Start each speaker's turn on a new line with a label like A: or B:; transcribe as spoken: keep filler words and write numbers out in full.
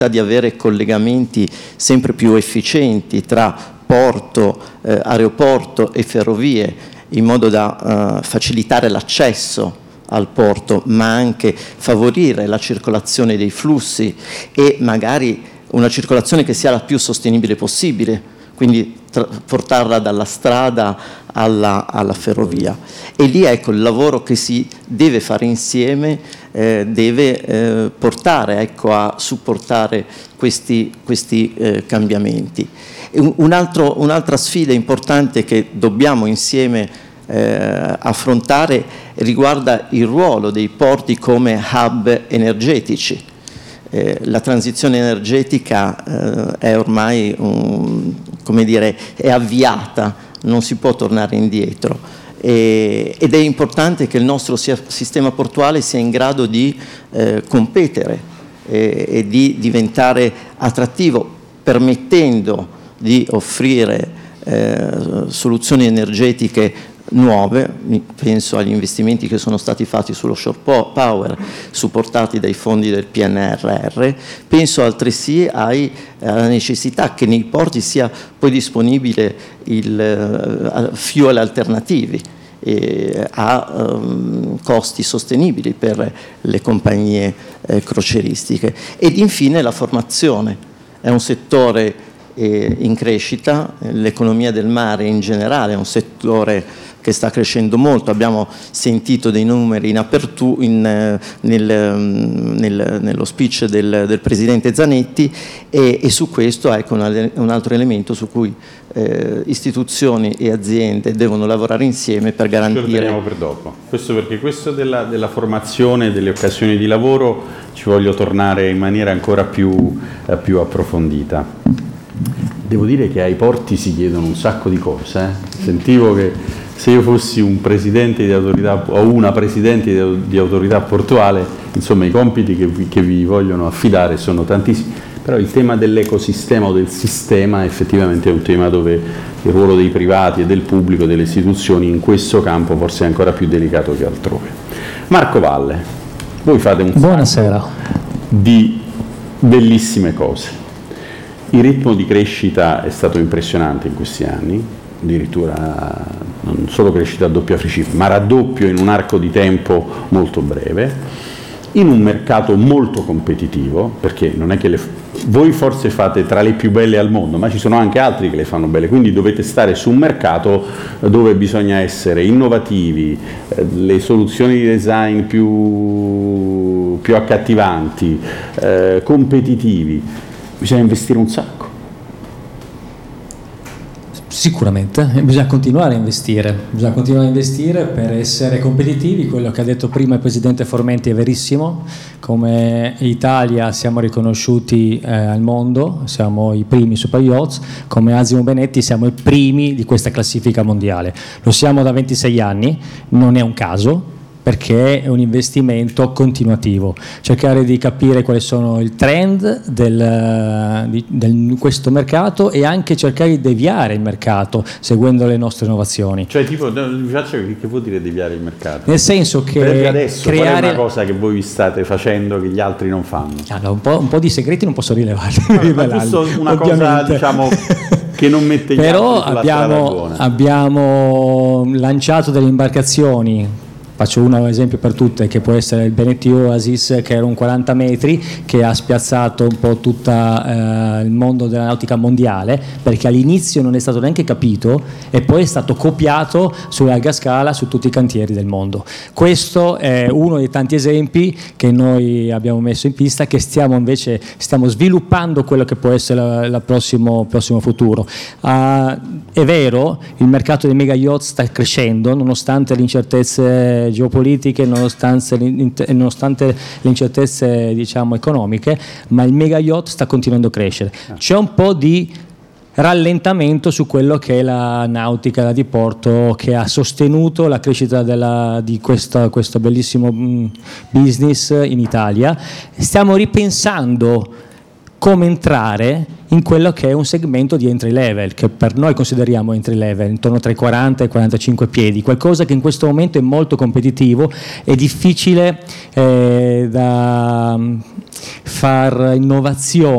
A: di avere collegamenti sempre più efficienti tra porto, eh, aeroporto e ferrovie, in modo da eh, facilitare l'accesso al porto, ma anche favorire la circolazione dei flussi e magari una circolazione che sia la più sostenibile possibile, quindi tra- portarla dalla strada alla, alla ferrovia. E lì, ecco, il lavoro che si deve fare insieme eh, deve eh, portare, ecco, a supportare questi, questi eh, cambiamenti. E un, un altro, un'altra sfida importante che dobbiamo insieme eh, affrontare riguarda il ruolo dei porti come hub energetici. Eh, la transizione energetica eh, è ormai, un, come dire, è avviata, non si può tornare indietro, e, ed è importante che il nostro sia, sistema portuale sia in grado di eh, competere e, e di diventare attrattivo, permettendo di offrire eh, soluzioni energetiche nuove. Penso agli investimenti che sono stati fatti sullo shore power supportati dai fondi del P N R R, penso altresì ai, alla necessità che nei porti sia poi disponibile il uh, fuel alternativi e a um, costi sostenibili per le compagnie eh, crocieristiche. Ed infine la formazione è un settore eh, in crescita, l'economia del mare in generale è un settore che sta crescendo molto. Abbiamo sentito dei numeri in apertura in, nel, nel, nello speech del, del Presidente Zanetti, e, e su questo ecco una, un altro elemento su cui eh, istituzioni e aziende devono lavorare insieme per garantire.
B: Ce lo teniamo per dopo. Questo perché questo della, della formazione, delle occasioni di lavoro, ci voglio tornare in maniera ancora più, eh, più approfondita. Devo dire che ai porti si chiedono un sacco di cose. Eh? Sentivo che se io fossi un presidente di autorità o una presidente di, di autorità portuale, insomma i compiti che vi, che vi vogliono affidare sono tantissimi, però il tema dell'ecosistema o del sistema effettivamente è un tema dove il ruolo dei privati e del pubblico, delle istituzioni in questo campo forse è ancora più delicato che altrove. Marco Valle, voi fate un
C: Buonasera.
B: di bellissime cose. Il ritmo di crescita è stato impressionante in questi anni, addirittura non solo crescita a doppia cifra, ma raddoppio in un arco di tempo molto breve, in un mercato molto competitivo, perché non è che le, voi forse fate tra le più belle al mondo, ma ci sono anche altri che le fanno belle, quindi dovete stare su un mercato dove bisogna essere innovativi, eh, le soluzioni di design più, più accattivanti, eh, competitivi, bisogna investire un sacco.
C: Sicuramente, bisogna continuare a investire, bisogna continuare a investire per essere competitivi. Quello che ha detto prima il Presidente Formenti è verissimo, come Italia siamo riconosciuti eh, al mondo, siamo i primi super yachts, come Asimo Benetti siamo i primi di questa classifica mondiale, lo siamo da ventisei anni, non è un caso, perché è un investimento continuativo, cercare di capire quali sono il trend del, di del, questo mercato e anche cercare di deviare il mercato seguendo le nostre innovazioni.
B: Cioè tipo, vi faccio che, che vuol dire deviare il mercato?
C: Nel senso che
B: perché adesso
C: creare...
B: qual è una cosa che voi vi state facendo che gli altri non fanno?
C: Allora, un, po', un po' di segreti non posso rilevarli,
B: no, ma giusto una ovviamente. Cosa diciamo che non mette gli
C: però
B: altri sulla
C: abbiamo,
B: strada buona.
C: Abbiamo lanciato delle imbarcazioni. Faccio un esempio per tutte, che può essere il Benetti Oasis, che era un quaranta metri, che ha spiazzato un po' tutto eh, il mondo della nautica mondiale, perché all'inizio non è stato neanche capito e poi è stato copiato su larga scala su tutti i cantieri del mondo. Questo è uno dei tanti esempi che noi abbiamo messo in pista, che stiamo invece stiamo sviluppando quello che può essere il prossimo, prossimo futuro. Uh, è vero, il mercato dei mega yacht sta crescendo nonostante le incertezze geopolitiche, nonostante, nonostante le incertezze diciamo economiche, ma il mega yacht sta continuando a crescere. C'è un po' di rallentamento su quello che è la nautica da diporto, che ha sostenuto la crescita della, di questa, questo bellissimo business in Italia. Stiamo ripensando come entrare in quello che è un segmento di entry level, che per noi consideriamo entry level, intorno tra i quaranta e i quarantacinque piedi, qualcosa che in questo momento è molto competitivo, è difficile eh, da far innovazione